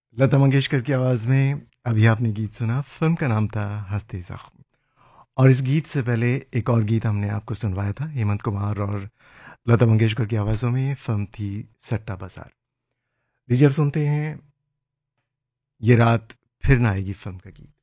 लता मंगेशकर की आवाज़ में अभी आपने गीत सुना। फिल्म का नाम था हस्ती ज़ख्म। और इस गीत से पहले एक और गीत हमने आपको सुनवाया था हेमंत कुमार और लता मंगेशकर की आवाज़ों में। फिल्म थी सट्टा बाज़ार। लीजिए अब सुनते हैं ये रात फिर ना आएगी फिल्म का गीत।